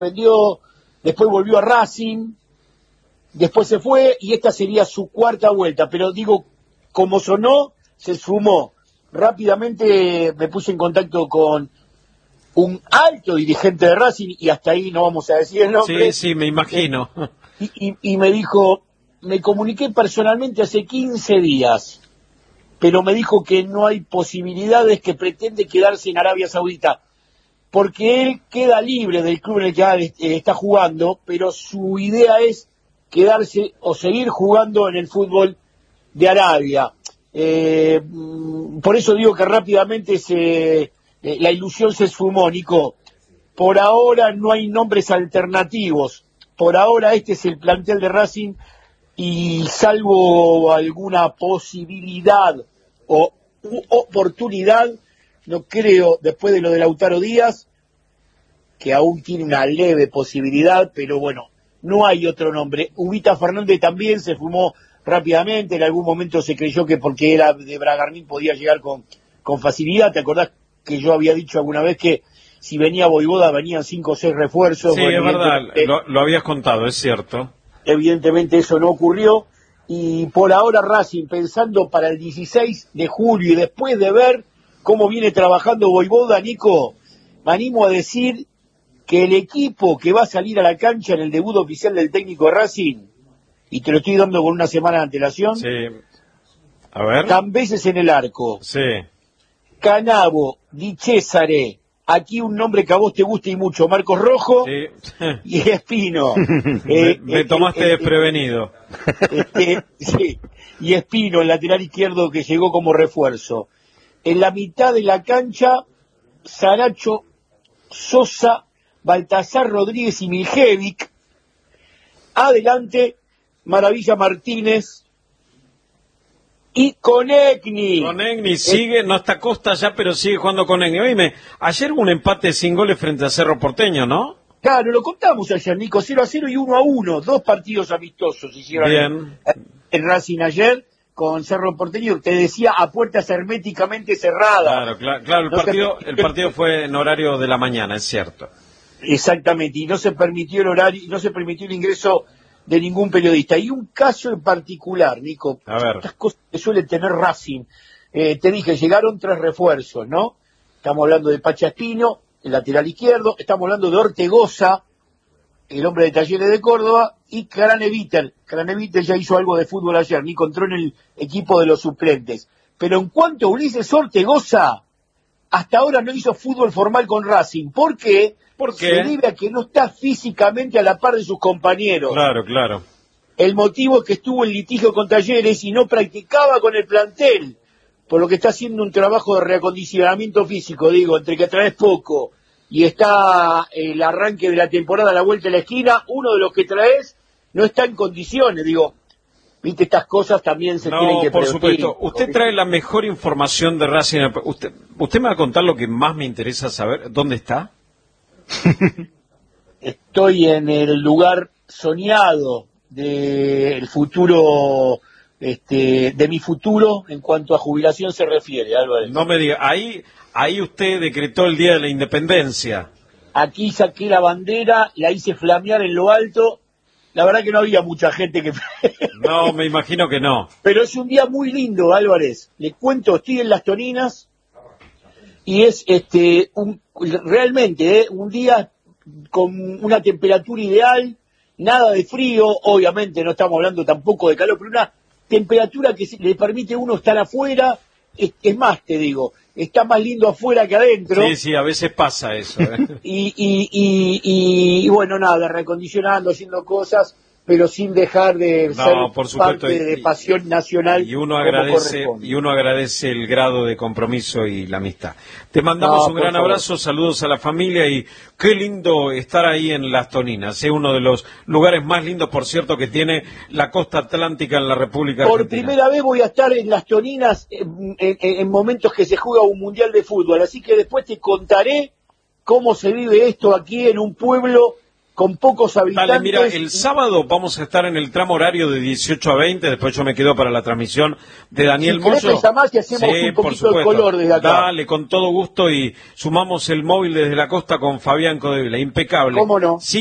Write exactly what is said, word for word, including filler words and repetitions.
vendió, después volvió a Racing, después se fue y esta sería su cuarta vuelta, pero digo, como sonó, se sumó. Rápidamente me puse en contacto con un alto dirigente de Racing, y hasta ahí no vamos a decir el nombre. Sí, sí, me imagino. Y, y, y me dijo, me comuniqué personalmente hace quince días, pero me dijo que no hay posibilidades, que pretende quedarse en Arabia Saudita, porque él queda libre del club en el que eh, está jugando, pero su idea es quedarse o seguir jugando en el fútbol de Arabia. Eh, por eso digo que rápidamente se, eh, la ilusión se esfumó, Nico. Por ahora no hay nombres alternativos. Por ahora este es el plantel de Racing, y salvo alguna posibilidad o u oportunidad, no creo, después de lo de Lautaro Díaz, que aún tiene una leve posibilidad, pero bueno, no hay otro nombre. Ubita Fernández también se fumó rápidamente, en algún momento se creyó que porque era de Bragarnik podía llegar con, con facilidad. ¿Te acordás que yo había dicho alguna vez que si venía Vojvoda venían cinco o seis refuerzos? Sí, bueno, es verdad, lo, lo habías contado, es cierto. Evidentemente eso no ocurrió, y por ahora Racing, pensando para el dieciséis de julio y después de ver cómo viene trabajando Vojvoda, Nico, me animo a decir que el equipo que va a salir a la cancha en el debut oficial del técnico de Racing, y te lo estoy dando con una semana de antelación, Sí. A ver. Cambeses en el arco, Sí. Canavo, Di Cesare, aquí un nombre que a vos te gusta y mucho, Marcos Rojo, Sí. y Espino. me, eh, me eh, tomaste eh, desprevenido. Este, sí, y Espino, el lateral izquierdo que llegó como refuerzo. En la mitad de la cancha, Saracho, Sosa, Baltasar Rodríguez y Miljevic. Adelante, Maravilla Martínez y Konechny. Konechny sigue, no está Costa ya, pero sigue jugando Konechny. Oíme, ayer hubo un empate sin goles frente a Cerro Porteño, ¿no? Claro, lo contamos ayer, Nico, cero a cero y uno a uno, dos partidos amistosos hicieron Bien. en, en Racing ayer con Cerro Porteño, te decía, a puertas herméticamente cerradas. Claro, claro, claro, el No se- partido, el partido fue en horario de la mañana, es cierto. Exactamente, y no se permitió el horario, no se permitió el ingreso de ningún periodista. Y un caso en particular, Nico, A ver. estas cosas que suele tener Racing. Eh, te dije, llegaron tres refuerzos, ¿no? Estamos hablando de Pacha Espino, el lateral izquierdo, estamos hablando de Ortegoza, el hombre de Talleres de Córdoba, y Craneviter. Craneviter ya hizo algo de fútbol ayer, ni encontró en el equipo de los suplentes. Pero en cuanto a Ulises Ortegoza, hasta ahora no hizo fútbol formal con Racing. ¿Por qué? ¿Por Se qué? debe a que no está físicamente a la par de sus compañeros. Claro, claro. El motivo es que estuvo en litigio con Talleres y no practicaba con el plantel, por lo que está haciendo un trabajo de reacondicionamiento físico, digo, entre que traes poco y está el arranque de la temporada a la vuelta de la esquina, uno de los que traes no está en condiciones, digo, viste, estas cosas también se tienen No, que por prevenir. supuesto. Usted trae la mejor información de Racing. Usted, usted me va a contar lo que más me interesa saber. ¿Dónde está? Estoy en el lugar soñado del futuro, este, de mi futuro en cuanto a jubilación se refiere, Álvarez. No me diga. Ahí, ahí usted decretó el Día de la Independencia. Aquí saqué la bandera, la hice flamear en lo alto. La verdad que no había mucha gente que... No, me imagino que no. Pero es un día muy lindo, Álvarez. Le cuento, estoy en Las Toninas y es este un, realmente eh, un día con una temperatura ideal, nada de frío, obviamente no estamos hablando tampoco de calor, pero una temperatura que le permite a uno estar afuera. Es, es más, te digo, está más lindo afuera que adentro. Sí, sí, a veces pasa eso. ¿eh? Y, y, y, y, y bueno, nada, recondicionando, haciendo cosas, pero sin dejar de No, ser por supuesto, parte y- de pasión nacional. Y uno como agradece corresponde. y uno agradece el grado de compromiso y la amistad. Te mandamos No, un por gran favor. abrazo, saludos a la familia y qué lindo estar ahí en Las Toninas. Es uno de los lugares más lindos, por cierto, que tiene la costa atlántica en la República Por Argentina. primera vez voy a estar en Las Toninas en, en- en momentos que se juega un mundial de fútbol, así que después te contaré cómo se vive esto aquí en un pueblo con pocos habitantes. Dale, mira, el sábado vamos a estar en el tramo horario de dieciocho a veinte, después yo me quedo para la transmisión de Daniel si querés, Mozo. me llamás y hacemos sí, un poquito de color desde acá. Dale, con todo gusto, y sumamos el móvil desde la costa con Fabián Codevila, impecable. ¿Cómo no? Sí.